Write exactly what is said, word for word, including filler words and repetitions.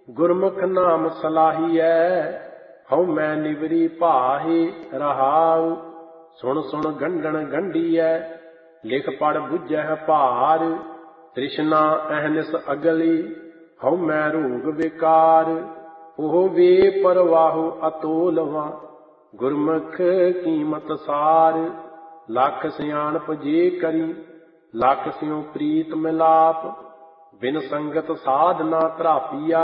ਗੁਰਮੁਖ ਨਾਮ ਸਲਾਹੀਐ, ਹਉ ਮੈਂ ਨਿਵਰੀ ਭਾਹੇ ਰਹਾਉ। ਸੁਣ ਸੁਣ ਗੰਢਣ ਗੰਢੀਐ, ਲਿਖ ਪੜ ਬੁਝਹਿ ਭਾਰ। ਤ੍ਰਿਸ਼ਨਾ ਅਹਨਿਸ ਅਗਲੀ, ਹਉ ਮੈਂ ਰੋਗ ਵਿਕਾਰ। ਉਹ ਵੇ ਪਰਵਾਹੁ ਅਤੋਲਵਾ, ਗੁਰਮੁਖ ਕੀਮਤ ਸਾਰ। ਲੱਖ ਸਿਆਣਪ ਜੇ ਕਰੀ, ਲੱਖ ਸਿਉ ਪ੍ਰੀਤ ਮਿਲਾਪ। ਬਿਨ ਸੰਗਤ ਸਾਧ ਨਾ ਧਰਾਪੀਆ,